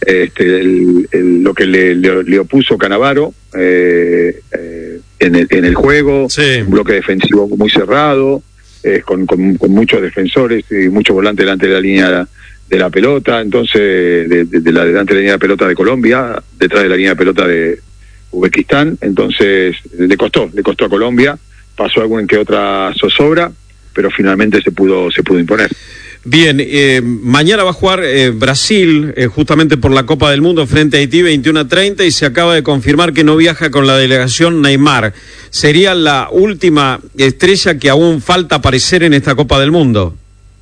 lo que le opuso Cannavaro en el juego, sí. Un bloque defensivo muy cerrado, con muchos defensores y muchos volantes delante de la línea de la pelota, entonces delante de la línea de pelota de Colombia, detrás de la línea de pelota de Uzbekistán, entonces le costó a Colombia, pasó alguna que otra zozobra, pero finalmente se pudo imponer. Bien, mañana va a jugar Brasil, justamente por la Copa del Mundo frente a Haití, 21:30, y se acaba de confirmar que no viaja con la delegación Neymar. ¿Sería la última estrella que aún falta aparecer en esta Copa del Mundo?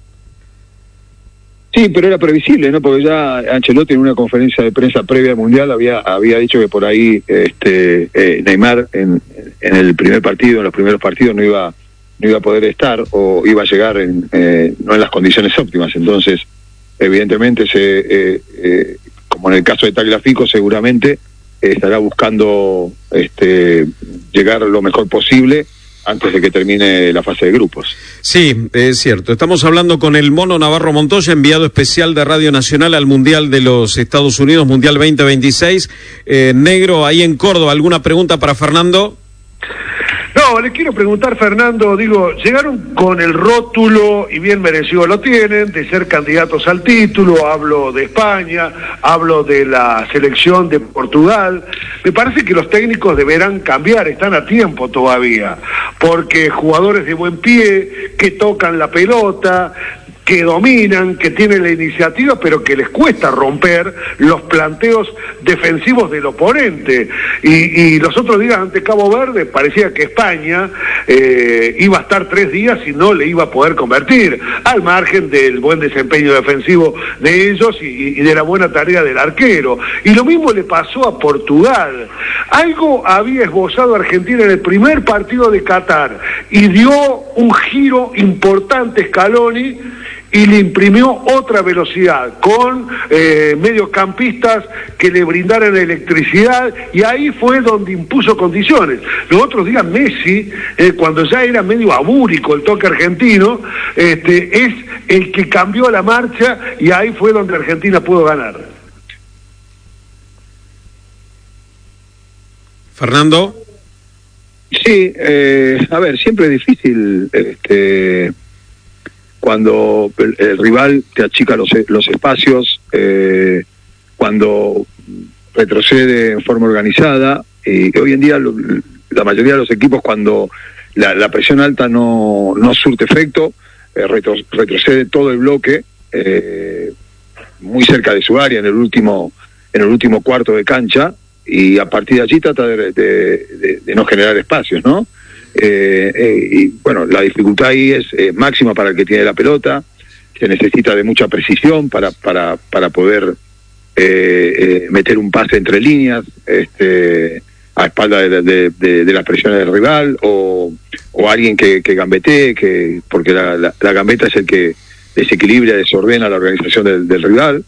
Sí, pero era previsible, ¿no? Porque ya Ancelotti en una conferencia de prensa previa al Mundial había dicho que por ahí Neymar en el primer partido, en los primeros partidos no iba a poder estar o iba a llegar no en las condiciones óptimas. Entonces, evidentemente, como en el caso de Tagliafico, seguramente estará buscando llegar lo mejor posible antes de que termine la fase de grupos. Sí, es cierto. Estamos hablando con el Mono Navarro Montoya, enviado especial de Radio Nacional al Mundial de los Estados Unidos, Mundial 2026. Negro, ahí en Córdoba, ¿alguna pregunta para Fernando? No, le quiero preguntar, Fernando, llegaron con el rótulo, y bien merecido lo tienen, de ser candidatos al título. Hablo de España, hablo de la selección de Portugal. Me parece que los técnicos deberán cambiar, están a tiempo todavía, porque jugadores de buen pie, que tocan la pelota, que dominan, que tienen la iniciativa, pero que les cuesta romper los planteos defensivos del oponente. Y los otros días ante Cabo Verde parecía que España iba a estar 3 días y no le iba a poder convertir, al margen del buen desempeño defensivo de ellos y de la buena tarea del arquero. Y lo mismo le pasó a Portugal. Algo había esbozado Argentina en el primer partido de Qatar y dio un giro importante Scaloni y le imprimió otra velocidad con mediocampistas que le brindaran electricidad, y ahí fue donde impuso condiciones. Los otros días Messi, cuando ya era medio abúrico el toque argentino, es el que cambió la marcha, y ahí fue donde Argentina pudo ganar. Fernando. Sí, a ver, siempre es difícil cuando el rival te achica los espacios, cuando retrocede en forma organizada, y hoy en día la mayoría de los equipos, cuando la presión alta no surte efecto, retrocede todo el bloque muy cerca de su área en el último cuarto de cancha, y a partir de allí trata de no generar espacios, ¿no? Y bueno, la dificultad ahí es máxima para el que tiene la pelota. Se necesita de mucha precisión para poder meter un pase entre líneas a espalda de las presiones del rival, o alguien que gambetee, porque la gambeta es el que desequilibra, desordena la organización del rival.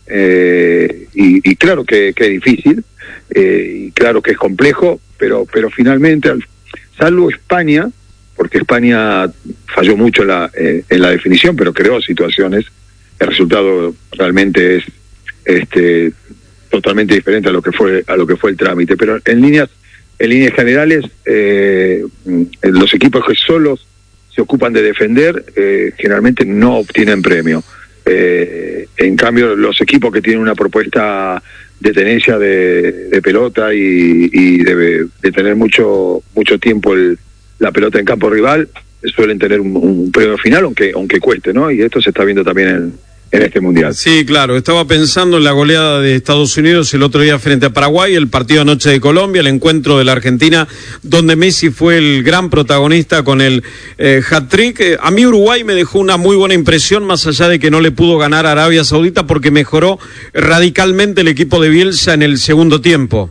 Y claro que es difícil, y claro que es complejo, pero finalmente, salvo España, porque España falló mucho en la definición, pero creó situaciones, el resultado realmente es totalmente diferente a lo que fue el trámite. Pero en líneas generales, los equipos que solos se ocupan de defender generalmente no obtienen premio. En cambio, los equipos que tienen una propuesta de tenencia de pelota y de tener mucho tiempo la pelota en campo rival, suelen tener un premio final, aunque cueste, ¿no? Y esto se está viendo también en este Mundial. Sí, claro, estaba pensando en la goleada de Estados Unidos el otro día frente a Paraguay, el partido anoche de Colombia, el encuentro de la Argentina, donde Messi fue el gran protagonista con el hat-trick. A mí Uruguay me dejó una muy buena impresión, más allá de que no le pudo ganar a Arabia Saudita, porque mejoró radicalmente el equipo de Bielsa en el segundo tiempo.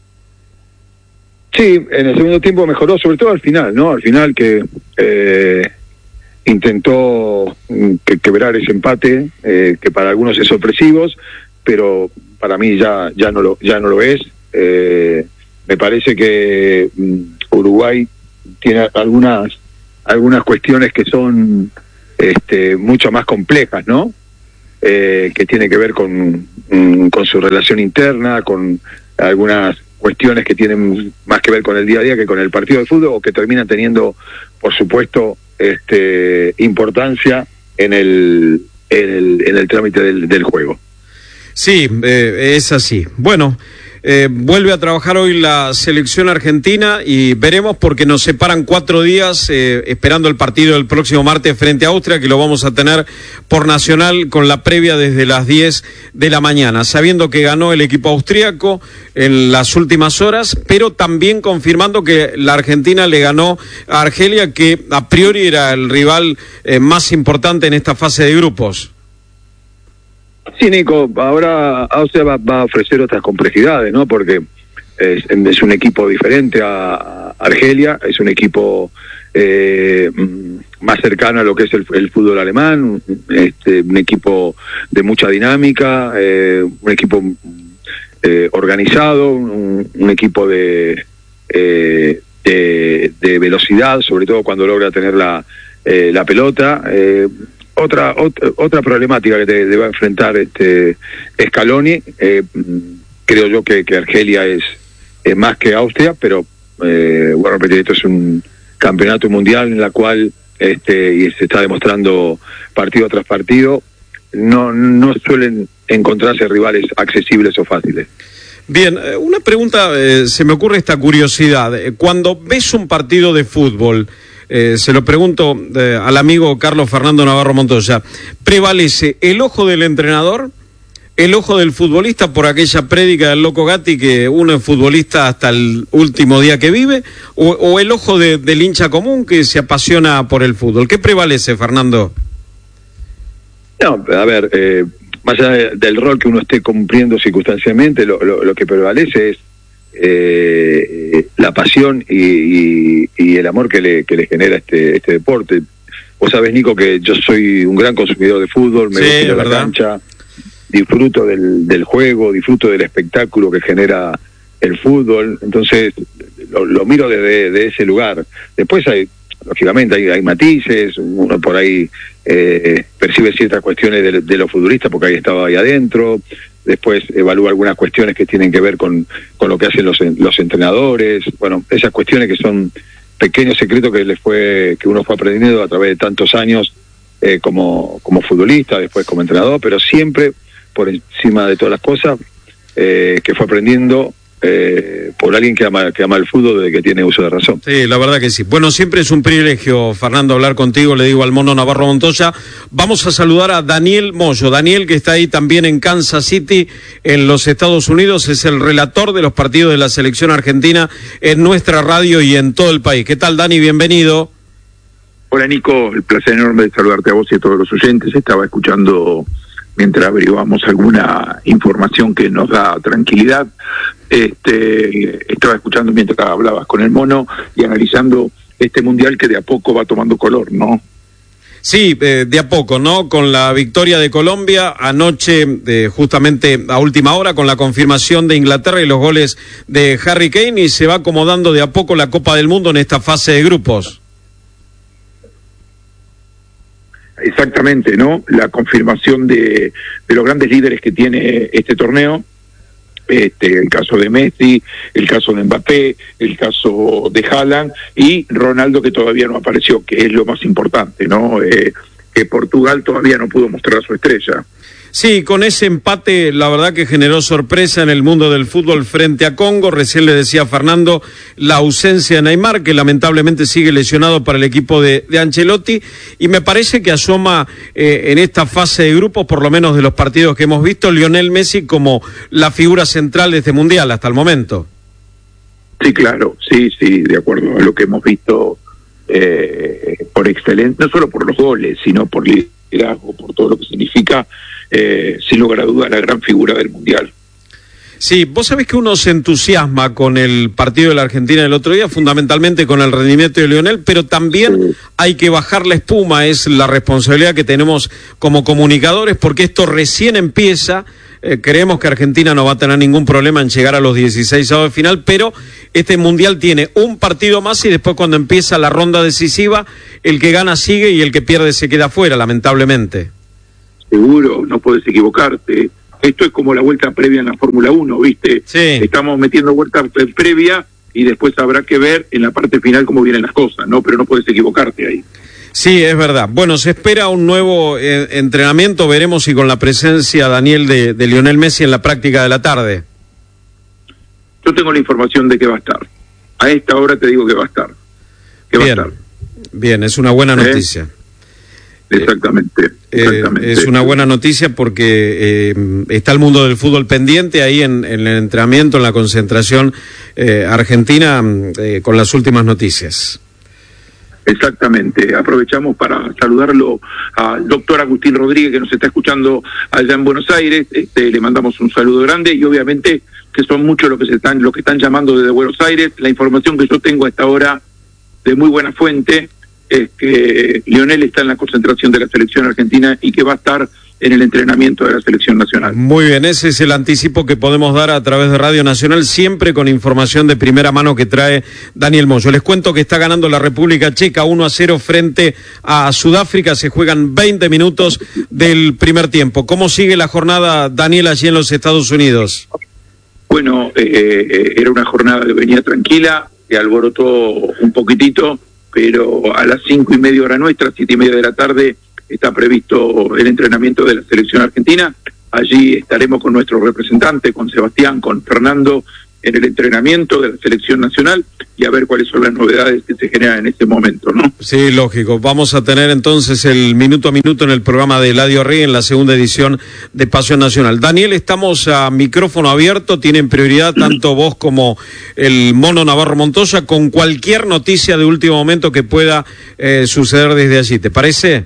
Sí, en el segundo tiempo mejoró, sobre todo al final, ¿no? Al final que intentó quebrar ese empate, que para algunos es sorpresivo, pero para mí ya no lo es. Me parece que Uruguay tiene algunas cuestiones que son mucho más complejas, ¿no? que tiene que ver con su relación interna, con algunas cuestiones que tienen más que ver con el día a día que con el partido de fútbol, o que terminan teniendo, por supuesto, importancia en el trámite del juego. Sí, es así. Bueno, vuelve a trabajar hoy la selección argentina y veremos, porque nos separan 4 días esperando el partido del próximo martes frente a Austria, que lo vamos a tener por Nacional con la previa desde las 10 de la mañana, sabiendo que ganó el equipo austríaco en las últimas horas, pero también confirmando que la Argentina le ganó a Argelia, que a priori era el rival más importante en esta fase de grupos. Sí, Nico, ahora Austria va a ofrecer otras complejidades, ¿no? Porque es un equipo diferente a Argelia, es un equipo más cercano a lo que es el fútbol alemán, un equipo de mucha dinámica, un equipo organizado, un equipo de velocidad, sobre todo cuando logra tener la pelota. Otra problemática que te va a enfrentar Scaloni, creo yo que Argelia es más que Austria, pero bueno, repetir, esto es un campeonato mundial en la cual y se está demostrando partido tras partido, no suelen encontrarse rivales accesibles o fáciles. Bien, una pregunta, se me ocurre esta curiosidad. Cuando ves un partido de fútbol, se lo pregunto al amigo Carlos Fernando Navarro Montoya, ¿prevalece el ojo del entrenador, el ojo del futbolista, por aquella prédica del loco Gatti que uno es futbolista hasta el último día que vive, o el ojo del hincha común que se apasiona por el fútbol? ¿Qué prevalece, Fernando? No, a ver, más allá del rol que uno esté cumpliendo circunstancialmente, lo que prevalece es la pasión y el amor que le genera este deporte. Vos sabés, Nico, que yo soy un gran consumidor de fútbol, me gusta ir a la cancha, disfruto del juego, disfruto del espectáculo que genera el fútbol, entonces lo miro desde ese lugar. Después lógicamente hay matices, uno por ahí percibe ciertas cuestiones de los futbolistas porque ahí estaba ahí adentro. Después evalúa algunas cuestiones que tienen que ver con lo que hacen los entrenadores. Bueno, esas cuestiones que son pequeños secretos que uno fue aprendiendo a través de tantos años como futbolista, después como entrenador, pero siempre por encima de todas las cosas que fue aprendiendo por alguien que ama el fútbol desde que tiene uso de razón. Sí, la verdad que sí. Bueno, siempre es un privilegio, Fernando, hablar contigo, le digo al mono Navarro Montoya. Vamos a saludar a Daniel Moyo. Daniel, que está ahí también en Kansas City, en los Estados Unidos, es el relator de los partidos de la selección argentina en nuestra radio y en todo el país. ¿Qué tal, Dani? Bienvenido. Hola, Nico, el placer enorme de saludarte a vos y a todos los oyentes. Estaba escuchando mientras averiguamos alguna información que nos da tranquilidad. Estaba escuchando mientras hablabas con el mono y analizando este mundial que de a poco va tomando color, ¿no? Sí, de a poco, ¿no? Con la victoria de Colombia anoche, justamente a última hora, con la confirmación de Inglaterra y los goles de Harry Kane, y se va acomodando de a poco la Copa del Mundo en esta fase de grupos. Exactamente, ¿no? La confirmación de los grandes líderes que tiene este torneo. El caso de Messi, el caso de Mbappé, el caso de Haaland y Ronaldo, que todavía no apareció, que es lo más importante, ¿no? Que Portugal todavía no pudo mostrar su estrella. Sí, con ese empate, la verdad que generó sorpresa en el mundo del fútbol frente a Congo. Recién le decía a Fernando la ausencia de Neymar, que lamentablemente sigue lesionado para el equipo de Ancelotti, y me parece que asoma en esta fase de grupos, por lo menos de los partidos que hemos visto, Lionel Messi como la figura central de este mundial hasta el momento. Sí, claro, sí, de acuerdo a lo que hemos visto por excelencia, no solo por los goles, sino por liderazgo, por todo lo que significa, sin lugar a duda, la gran figura del mundial. Sí, vos sabés que uno se entusiasma con el partido de la Argentina del otro día, fundamentalmente con el rendimiento de Lionel, pero también hay que bajar la espuma, es la responsabilidad que tenemos como comunicadores, porque esto recién empieza. Creemos que Argentina no va a tener ningún problema en llegar a los 16avos de final, pero este mundial tiene un partido más y después, cuando empieza la ronda decisiva, el que gana sigue y el que pierde se queda fuera, lamentablemente. seguro, no puedes equivocarte. Esto es como la vuelta previa en la Fórmula 1, ¿viste? Sí. Estamos metiendo vuelta previa y después habrá que ver en la parte final cómo vienen las cosas, ¿no? Pero no puedes equivocarte ahí. Sí, es verdad. Bueno, se espera un nuevo entrenamiento, veremos si con la presencia, Daniel, de Lionel Messi en la práctica de la tarde. Yo tengo la información de que va a estar. A esta hora te digo que va a estar. Bien, es una buena noticia. Exactamente. Es una buena noticia porque está el mundo del fútbol pendiente ahí en el entrenamiento, en la concentración argentina, con las últimas noticias. Exactamente. Aprovechamos para saludarlo al doctor Agustín Rodríguez, que nos está escuchando allá en Buenos Aires. Le mandamos un saludo grande y obviamente que son muchos los que están llamando desde Buenos Aires. La información que yo tengo a esta hora de muy buena fuente es que Lionel está en la concentración de la selección argentina y que va a estar en el entrenamiento de la selección nacional. Muy bien, ese es el anticipo que podemos dar a través de Radio Nacional, siempre con información de primera mano que trae Daniel Moyo. Les cuento que está ganando la República Checa 1-0 frente a Sudáfrica. Se juegan 20 minutos del primer tiempo. ¿Cómo sigue la jornada, Daniel, allí en los Estados Unidos? Bueno, era una jornada que venía tranquila, que alborotó un poquitito, pero a las 5:30 hora nuestra, 7:30 de la tarde, está previsto el entrenamiento de la selección argentina. Allí estaremos con nuestros representantes, con Sebastián, con Fernando, en el entrenamiento de la selección nacional y a ver cuáles son las novedades que se generan en este momento, ¿no? Sí, lógico. Vamos a tener entonces el minuto a minuto en el programa de Eladio Rey en la segunda edición de Pasión Nacional. Daniel, estamos a micrófono abierto, tienen prioridad tanto vos como el Mono Navarro Montoya con cualquier noticia de último momento que pueda suceder desde allí. ¿Te parece?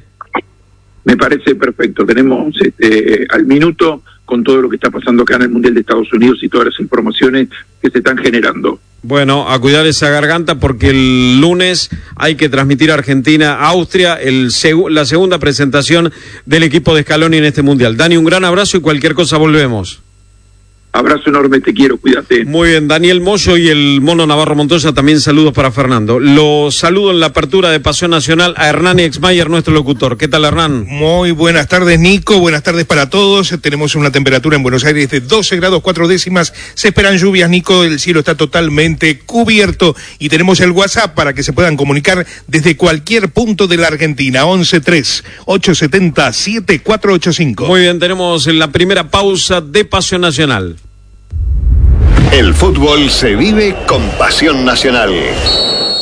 Me parece perfecto. Tenemos al minuto con todo lo que está pasando acá en el Mundial de Estados Unidos y todas las informaciones que se están generando. Bueno, a cuidar esa garganta porque el lunes hay que transmitir a Argentina-Austria la segunda presentación del equipo de Scaloni en este Mundial. Dani, un gran abrazo y cualquier cosa volvemos. Abrazo enorme, te quiero, cuídate. Muy bien, Daniel Moyo y el Mono Navarro Montoya, también saludos para Fernando. Lo saludo en la apertura de Pasión Nacional a Hernán Exmayer, nuestro locutor. ¿Qué tal, Hernán? Muy buenas tardes, Nico, buenas tardes para todos. Tenemos una temperatura en Buenos Aires de 12 grados 4 décimas. Se esperan lluvias, Nico, el cielo está totalmente cubierto y tenemos el WhatsApp para que se puedan comunicar desde cualquier punto de la Argentina, 11-3-870-7485. Muy bien, tenemos la primera pausa de Pasión Nacional. El fútbol se vive con Pasión Nacional.